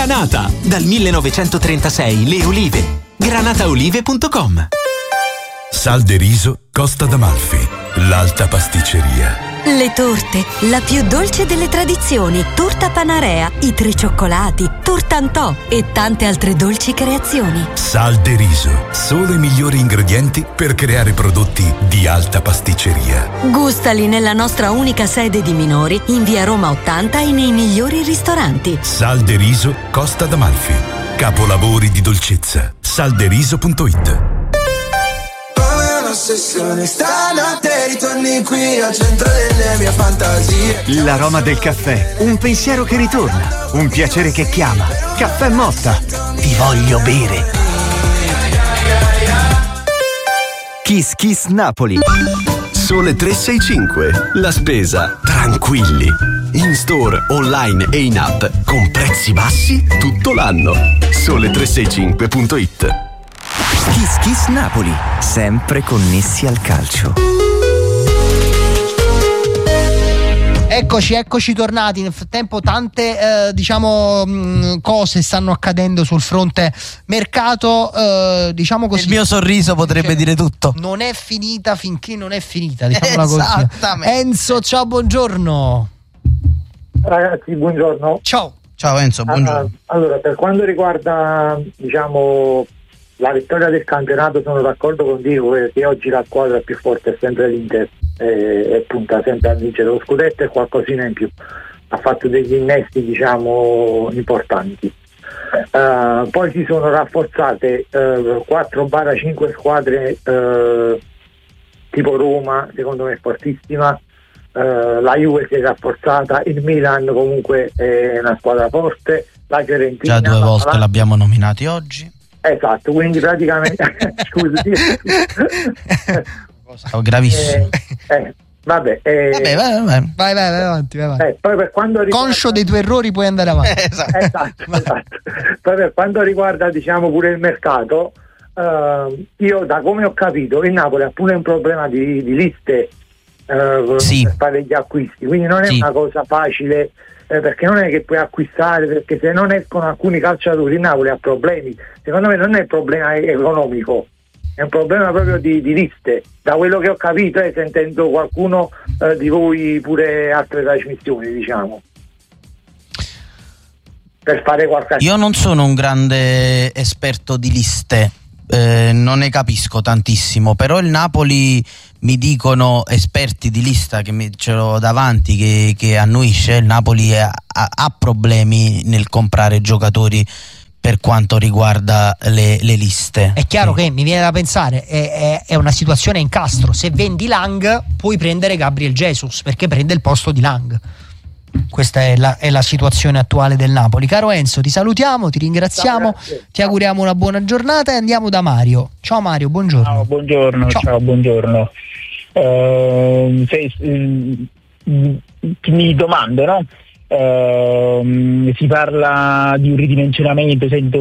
Granata, dal 1936 le olive. granataolive.com. Sal de Riso, Costa d'Amalfi, l'alta pasticceria. Le torte, la più dolce delle tradizioni, torta Panarea, i 3 cioccolati, tortantò e tante altre dolci creazioni. Sal de Riso, solo i migliori ingredienti per creare prodotti di alta pasticceria. Gustali nella nostra unica sede di Minori, in via Roma 80 e nei migliori ristoranti. Sal de Riso, Costa d'Amalfi, capolavori di dolcezza. Salderiso.it. Stanotte ritorni qui al centro delle mie fantasie. L'aroma del caffè, un pensiero che ritorna, un piacere che chiama. Caffè Motta, ti voglio bere. Kiss Kiss Napoli. Sole 365, la spesa tranquilli. In store, online e in app con prezzi bassi tutto l'anno. Sole365.it. Kiss Kiss Napoli, sempre connessi al calcio. Eccoci tornati. Nel frattempo tante cose stanno accadendo sul fronte mercato, diciamo così. Il mio sorriso potrebbe dire tutto. Non è finita finché non è finita, diciamola così. Esattamente. Enzo, ciao, buongiorno. Ragazzi, buongiorno. Ciao Enzo, buongiorno. Allora, per quanto riguarda la vittoria del campionato, sono d'accordo con Diego che oggi la squadra più forte è sempre l'Inter e punta sempre a vincere lo scudetto e qualcosina in più. Ha fatto degli innesti importanti. Poi si sono rafforzate 4-5 squadre tipo Roma, secondo me fortissima, la Juve si è rafforzata, il Milan comunque è una squadra forte, la Fiorentina già 2 volte l'abbiamo nominati oggi. Esatto, quindi praticamente scusi. Gravissimo. Vai avanti. Poi per quando riguarda... Conscio dei tuoi errori puoi andare avanti. Esatto. Poi per quanto riguarda pure il mercato, io da come ho capito il Napoli ha pure un problema di liste per fare gli acquisti, quindi non è una cosa facile, perché non è che puoi acquistare, perché se non escono alcuni calciatori il Napoli ha problemi. Secondo me non è un problema economico, è un problema proprio di liste, da quello che ho capito, sentendo qualcuno di voi pure altre trasmissioni, diciamo, per fare qualche... Io non sono un grande esperto di liste, non ne capisco tantissimo, però il Napoli, mi dicono esperti di lista che ce l'ho davanti, che annuisce, il Napoli ha problemi nel comprare giocatori per quanto riguarda le liste. È chiaro che mi viene da pensare, è una situazione a incastro. Se vendi Lang puoi prendere Gabriel Jesus, perché prende il posto di Lang. Questa è la situazione attuale del Napoli. Caro Enzo, ti salutiamo, ti ringraziamo, ti auguriamo una buona giornata e andiamo da Mario. Ciao Mario, buongiorno. Ciao, buongiorno. Mi domando, no? Si parla di un ridimensionamento, sento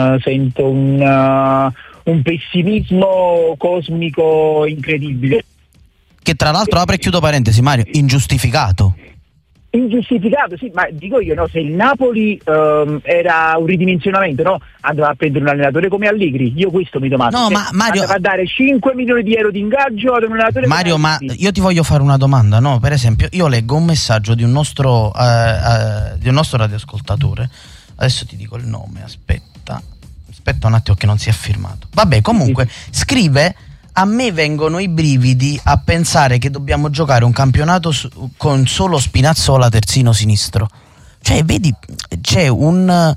un pessimismo cosmico incredibile, che tra l'altro, apre e chiudo parentesi, Mario, ingiustificato, sì, ma dico io, no, se il Napoli era un ridimensionamento, no, andava a prendere un allenatore come Allegri. Io questo mi domando. No, ma Mario, andava a dare 5 milioni di euro di ingaggio ad un allenatore. Mario, ma io ti voglio fare una domanda, no? Per esempio, io leggo un messaggio di un nostro radioascoltatore. Adesso ti dico il nome, aspetta un attimo che non si è firmato. Vabbè, comunque scrive: a me vengono i brividi a pensare che dobbiamo giocare un campionato con solo Spinazzola terzino sinistro. Cioè, vedi, c'è un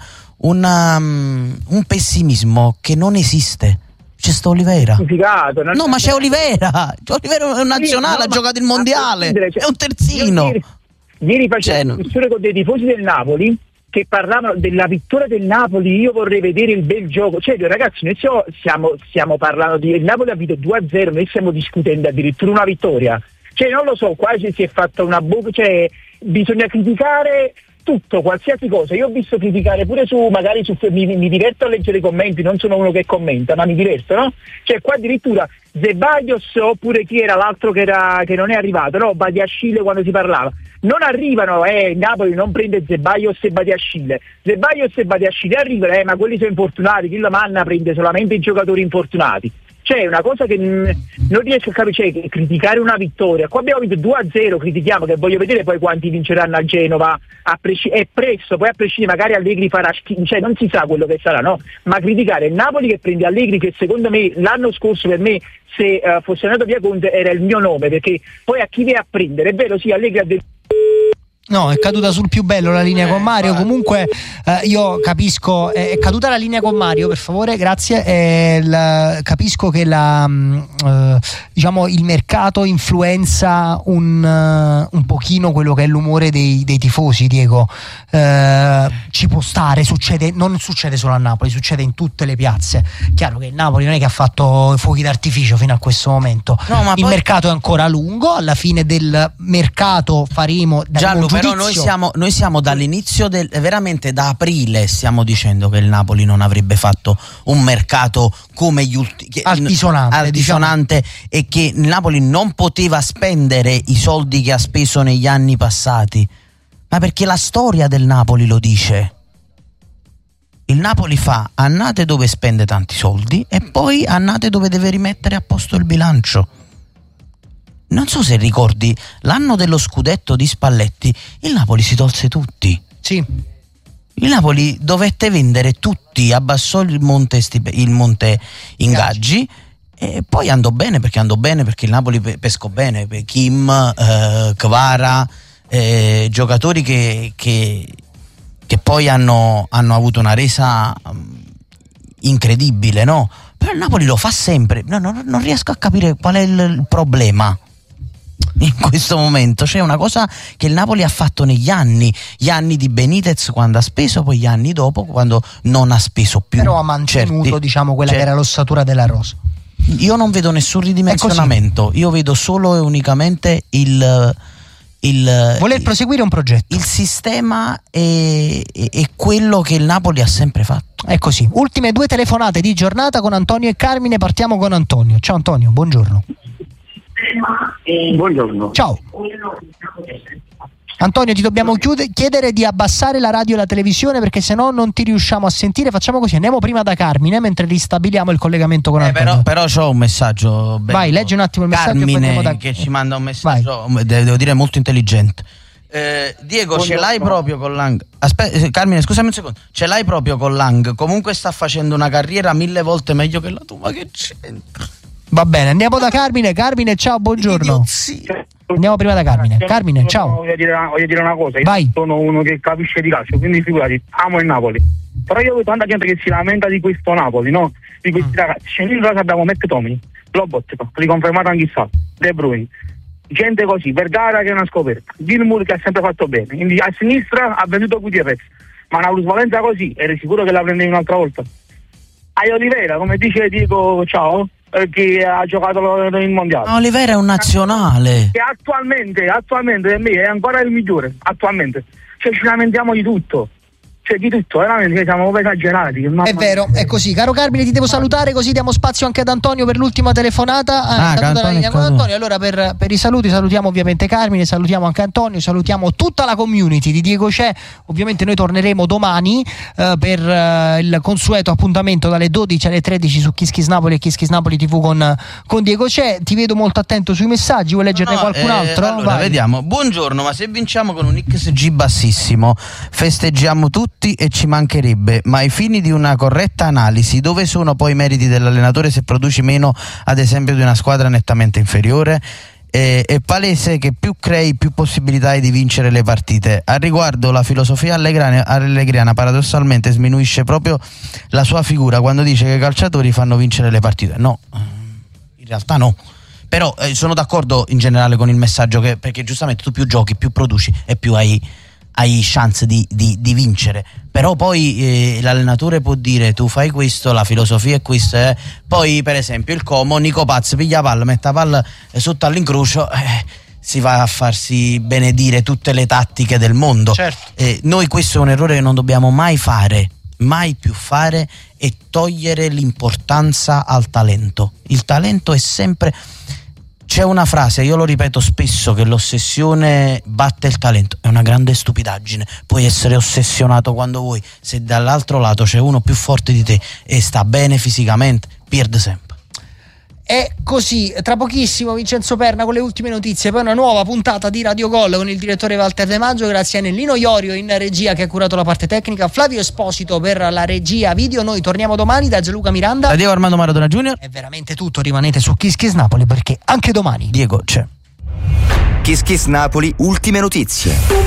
pessimismo che non esiste. C'è sto Olivera. No, ma c'è Olivera. Olivera è un nazionale, ha giocato il mondiale. È un terzino. Ieri facevo una discussione con dei tifosi del Napoli che parlavano della vittoria del Napoli. Io vorrei vedere il bel gioco. Cioè, ragazzi, noi stiamo parlando di... Il Napoli ha vinto 2-0, noi stiamo discutendo addirittura una vittoria. Cioè, non lo so, qua si è fatta una bocca. Cioè, bisogna criticare tutto, qualsiasi cosa. Io ho visto criticare pure magari mi diverto a leggere i commenti, non sono uno che commenta, ma mi diverto, no? Cioè qua addirittura Zeballos, oppure chi era l'altro che non è arrivato, no? Badiashile, quando si parlava. Non arrivano, Napoli non prende Zeballos e Badiashile. Zeballos e Badiashile arrivano, ma quelli sono infortunati, Villa Manna prende solamente i giocatori infortunati. Cioè, una cosa che non riesco a capire, cioè, criticare una vittoria. Qua abbiamo vinto 2-0, critichiamo, che voglio vedere poi quanti vinceranno a Genova, è presto, poi a prescindere magari Allegri farà cioè non si sa quello che sarà, no? Ma criticare il Napoli che prende Allegri, che secondo me l'anno scorso per me, se fosse andato via Conte, era il mio nome, perché poi a chi viene a prendere? È vero, sì, Allegri ha detto. No, è caduta sul più bello la linea con Mario. Comunque io capisco, è caduta la linea con Mario, per favore, grazie. Capisco che diciamo il mercato influenza un pochino quello che è l'umore dei tifosi, Diego. Ci può stare, non succede solo a Napoli, succede in tutte le piazze. Chiaro che il Napoli non è che ha fatto fuochi d'artificio fino a questo momento. No, ma il mercato è ancora lungo, alla fine del mercato faremo Giallo, però noi siamo dall'inizio veramente da aprile stiamo dicendo che il Napoli non avrebbe fatto un mercato come gli ultimi altisonante, diciamo. E che il Napoli non poteva spendere i soldi che ha speso negli anni passati, ma perché la storia del Napoli lo dice. Il Napoli fa annate dove spende tanti soldi e poi annate dove deve rimettere a posto il bilancio. Non so se ricordi l'anno dello scudetto di Spalletti, il Napoli si tolse tutti. Sì. Il Napoli dovette vendere tutti, abbassò il monte ingaggi e poi andò bene perché il Napoli pescò bene, Kim, Kvara, giocatori che poi hanno avuto una resa incredibile, no? Però il Napoli lo fa sempre. Non riesco a capire qual è il problema in questo momento. C'è una cosa che il Napoli ha fatto negli anni di Benitez, quando ha speso, poi gli anni dopo quando non ha speso più, però ha mantenuto diciamo quella che era l'ossatura della rosa. Io non vedo nessun ridimensionamento, io vedo solo e unicamente il voler proseguire un progetto. Il sistema è quello che il Napoli ha sempre fatto. È così. Ultime 2 telefonate di giornata con Antonio e Carmine. Partiamo con Antonio. Ciao Antonio, buongiorno. Buongiorno. Ciao Antonio, ti dobbiamo chiedere di abbassare la radio e la televisione, perché se no non ti riusciamo a sentire. Facciamo così, andiamo prima da Carmine mentre ristabiliamo il collegamento con Antonio. Però c'ho un messaggio bello. Vai, leggi un attimo il messaggio. Carmine che ci manda un messaggio, devo dire molto intelligente. Diego, ce l'hai proprio con Lang? Aspetta, Carmine, scusami un secondo. Ce l'hai proprio con Lang? Comunque sta facendo una carriera 1000 volte meglio che la tua, ma che c'entra? Va bene, andiamo da Carmine. Carmine, ciao, buongiorno. Andiamo prima da Carmine. Carmine, ciao. Voglio dire una cosa. Vai. Io sono uno che capisce di calcio, quindi figurati, amo il Napoli. Però io vedo tanta gente che si lamenta di questo Napoli, no? Di questi ragazzi. Cioè, in casa abbiamo McTominay, Lobot, riconfermato anche Sal, De Bruyne. Gente così, Vergara che è una scoperta, Gilmour che ha sempre fatto bene. Quindi a sinistra ha venduto Gutierrez, ma una plusvalenza così, eri sicuro che la prendevi un'altra volta? Hai Olivera, come dice Diego, ciao, che ha giocato il mondiale. Olivera è un nazionale. Che attualmente per me è ancora il migliore, attualmente. Cioè ci lamentiamo di tutto. Cioè di tutto, veramente siamo proprio esagerati. È vero, è così. Caro Carmine, ti devo salutare, così diamo spazio anche ad Antonio per l'ultima telefonata. Antonio, allora per i saluti salutiamo ovviamente Carmine, salutiamo anche Antonio, salutiamo tutta la community di Diego C'è. Ovviamente noi torneremo domani per il consueto appuntamento dalle 12 alle 13 su Kiss Kiss Napoli e Kiss Kiss Napoli TV con Diego C'è. Ti vedo molto attento sui messaggi, vuoi leggerne qualcun altro? Allora, vediamo. Buongiorno, ma se vinciamo con un XG bassissimo festeggiamo tutti e ci mancherebbe, ma ai fini di una corretta analisi dove sono poi i meriti dell'allenatore se produci meno, ad esempio, di una squadra nettamente inferiore? È palese che più crei più possibilità hai di vincere le partite. Al riguardo la filosofia allegriana paradossalmente sminuisce proprio la sua figura quando dice che i calciatori fanno vincere le partite. No, in realtà no. Però sono d'accordo in generale con il messaggio, perché giustamente tu più giochi, più produci e più hai chance di vincere. Però poi l'allenatore può dire tu fai questo, la filosofia è questa, poi per esempio il Como, Nico Paz piglia la palla, mette la palla sotto all'incrocio, si va a farsi benedire tutte le tattiche del mondo. Certo. Noi questo è un errore che non dobbiamo mai fare, mai più fare, e togliere l'importanza al talento. Il talento è sempre... C'è una frase, io lo ripeto spesso, che l'ossessione batte il talento. È una grande stupidaggine. Puoi essere ossessionato quando vuoi, se dall'altro lato c'è uno più forte di te e sta bene fisicamente, pierde sempre. È così, tra pochissimo Vincenzo Perna con le ultime notizie, poi una nuova puntata di Radio Gol con il direttore Walter De Maggio, grazie a Nellino Iorio in regia che ha curato la parte tecnica, Flavio Esposito per la regia video. Noi torniamo domani da Gianluca Miranda, da Diego Armando Maradona Junior. È veramente tutto, rimanete su Kiss Kiss Napoli perché anche domani Diego c'è. Kiss Kiss Napoli, ultime notizie.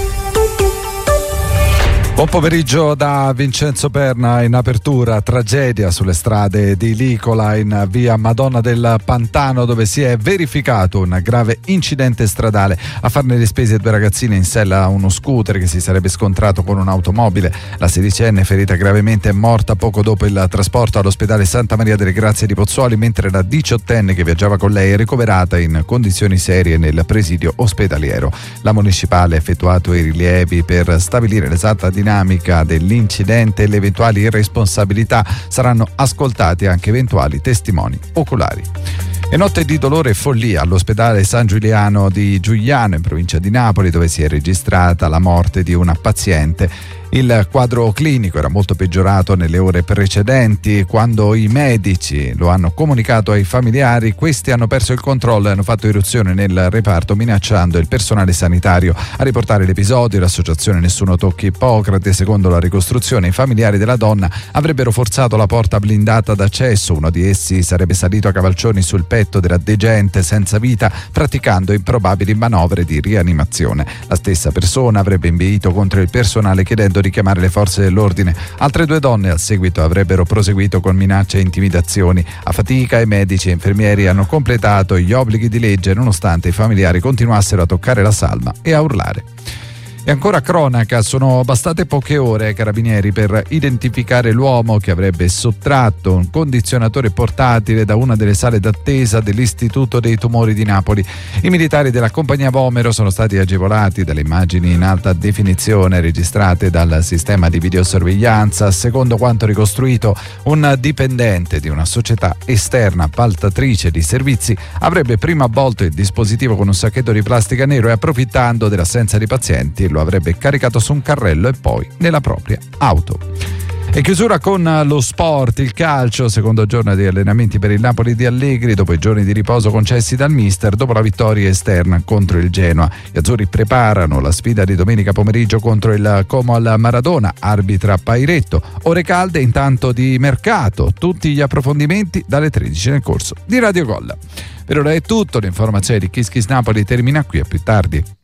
Buon pomeriggio da Vincenzo Perna. In apertura, tragedia sulle strade di Licola in via Madonna del Pantano, dove si è verificato un grave incidente stradale. A farne le spese 2 ragazzine in sella a uno scooter che si sarebbe scontrato con un'automobile. La 16enne, ferita gravemente, è morta poco dopo il trasporto all'ospedale Santa Maria delle Grazie di Pozzuoli, mentre la 18enne che viaggiava con lei è ricoverata in condizioni serie nel presidio ospedaliero. La municipale ha effettuato i rilievi per stabilire l'esatta dinamica dell'incidente e le eventuali responsabilità. Saranno ascoltati anche eventuali testimoni oculari. E notte di dolore e follia all'ospedale San Giuliano di Giugliano in provincia di Napoli, dove si è registrata la morte di una paziente. Il quadro clinico era molto peggiorato nelle ore precedenti. Quando i medici lo hanno comunicato ai familiari, questi hanno perso il controllo e hanno fatto irruzione nel reparto, minacciando il personale sanitario. A riportare l'episodio l'associazione Nessuno Tocchi Ippocrate. Secondo la ricostruzione, i familiari della donna avrebbero forzato la porta blindata d'accesso. Uno di essi sarebbe salito a cavalcioni sul petto della degente senza vita, praticando improbabili manovre di rianimazione. La stessa persona avrebbe inveito contro il personale chiedendo di chiamare le forze dell'ordine. Altre 2 donne al seguito avrebbero proseguito con minacce e intimidazioni. A fatica i medici e infermieri hanno completato gli obblighi di legge, nonostante i familiari continuassero a toccare la salma e a urlare. E ancora cronaca, sono bastate poche ore ai carabinieri per identificare l'uomo che avrebbe sottratto un condizionatore portatile da una delle sale d'attesa dell'Istituto dei Tumori di Napoli. I militari della compagnia Vomero sono stati agevolati dalle immagini in alta definizione registrate dal sistema di videosorveglianza. Secondo quanto ricostruito, un dipendente di una società esterna appaltatrice di servizi avrebbe prima avvolto il dispositivo con un sacchetto di plastica nero e, approfittando dell'assenza di pazienti, lo avrebbe caricato su un carrello e poi nella propria auto. E chiusura con lo sport, il calcio, secondo giorno di allenamenti per il Napoli di Allegri dopo i giorni di riposo concessi dal mister dopo la vittoria esterna contro il Genoa. Gli azzurri preparano la sfida di domenica pomeriggio contro il Como al Maradona, arbitra Pairetto. Ore calde intanto di mercato, tutti gli approfondimenti dalle 13 nel corso di Radio Gol. Per ora è tutto, l'informazione di Kiss Kiss Napoli termina qui, a più tardi.